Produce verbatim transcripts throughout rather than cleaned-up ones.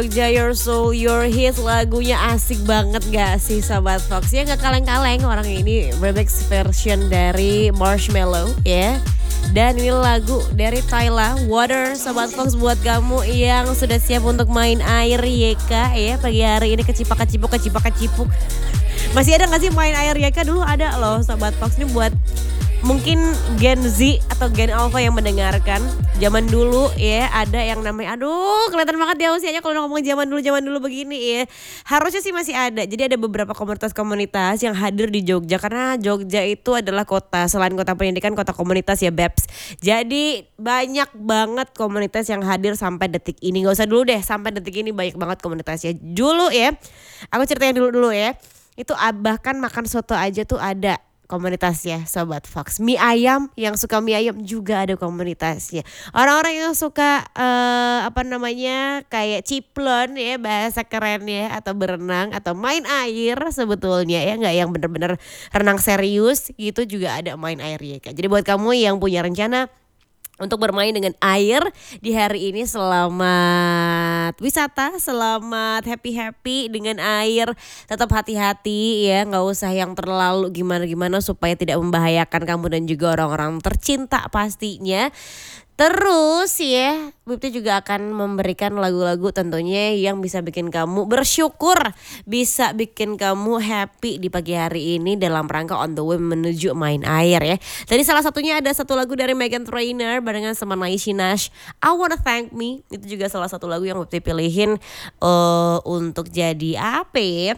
Jogja Your Soul Your Hit, lagunya asik banget gak sih Sobat Fox? Ya gak kaleng-kaleng, orang ini remix version dari Marshmello ya. Dan ini lagu dari Tyla, Water. Sobat Fox, buat kamu yang sudah siap untuk main air Y K ya, pagi hari ini kecipak-kecipuk, kecipak-kecipuk. Masih ada gak sih main air Y K? Dulu ada loh Sobat Fox, ini buat mungkin Gen Z atau Gen Alpha yang mendengarkan. Zaman dulu ya ada yang namanya, aduh kelihatan banget ya usianya kalau ngomong zaman dulu zaman dulu begini ya. Harusnya sih masih ada. Jadi ada beberapa komunitas-komunitas yang hadir di Jogja, karena Jogja itu adalah kota, selain kota pendidikan, kota komunitas ya Babs. Jadi banyak banget komunitas yang hadir sampai detik ini. Gak usah dulu deh, sampai detik ini banyak banget komunitasnya. Dulu ya, aku ceritain dulu-dulu ya. Itu bahkan makan soto aja tuh ada komunitasnya Sobat Fox. Mie ayam, yang suka mie ayam juga ada komunitasnya. Orang-orang yang suka uh, apa namanya kayak ciplon ya, bahasa keren ya, atau berenang atau main air sebetulnya ya, nggak yang bener-bener renang serius gitu juga ada main air ya Kak. Jadi buat kamu yang punya rencana untuk bermain dengan air di hari ini, selamat wisata, selamat happy-happy dengan air. Tetap hati-hati ya, gak usah yang terlalu gimana-gimana supaya tidak membahayakan kamu dan juga orang-orang tercinta pastinya. Terus ya, Bibty juga akan memberikan lagu-lagu tentunya yang bisa bikin kamu bersyukur, bisa bikin kamu happy di pagi hari ini dalam rangka on the way menuju main air ya. Tadi salah satunya ada satu lagu dari Meghan Trainor barengan sama Nicki Minaj, I Wanna Thank Me. Itu juga salah satu lagu yang Bibty pilihin uh, untuk jadi apa ya,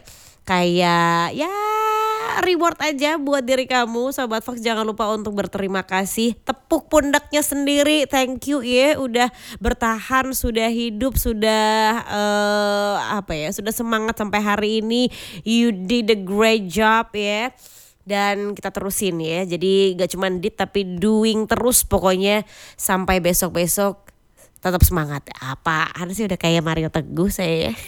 kayak ya reward aja buat diri kamu. Sobat Fox, jangan lupa untuk berterima kasih, tepuk pundaknya sendiri, thank you ya udah bertahan, sudah hidup, sudah uh, apa ya, sudah semangat sampai hari ini. You did a great job ya. Dan kita terusin ya, jadi gak cuma did tapi doing terus pokoknya sampai besok-besok tetap semangat. Apaan sih, udah kayak Mario Teguh saya ya.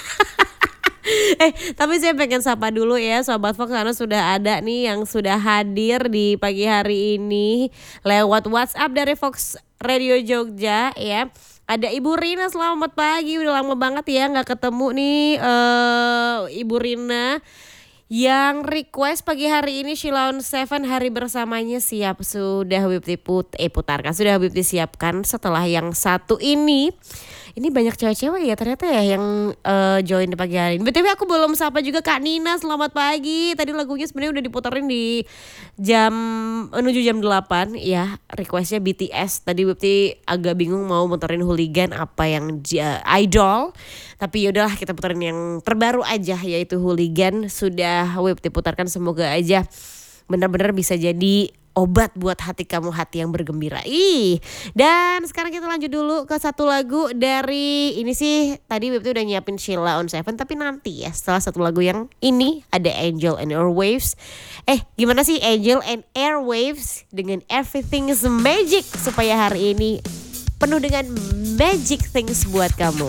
Eh tapi saya pengen sapa dulu ya Sobat Fox, karena sudah ada nih yang sudah hadir di pagi hari ini lewat WhatsApp dari Fox Radio Jogja ya. Ada Ibu Rina, selamat pagi, udah lama banget ya gak ketemu nih uh, Ibu Rina yang request pagi hari ini Sheila on Seven, hari bersamanya siap. Sudah Bibty put, eh putarkan, sudah Bibty siapkan setelah yang satu ini. Ini banyak cewek-cewek ya ternyata ya yang uh, join di pagi hari ini. B T W aku belum sapa juga Kak Nina, selamat pagi. Tadi lagunya sebenarnya udah diputerin di jam menuju jam delapan ya, requestnya B T S. Tadi Bibty agak bingung mau muterin Hooligan apa yang uh, idol. Tapi yaudahlah kita puterin yang terbaru aja, yaitu Hooligan. Sudah Bibty putarkan, semoga aja benar-benar bisa jadi obat buat hati kamu, hati yang bergembira. Ih, dan sekarang kita lanjut dulu ke satu lagu dari ini sih. Tadi Bibty udah nyiapin Sheila on Seven, tapi nanti ya setelah satu lagu yang ini ada Angel and Airwaves. Eh, gimana sih Angel and Airwaves dengan Everything is Magic, supaya hari ini penuh dengan magic things buat kamu.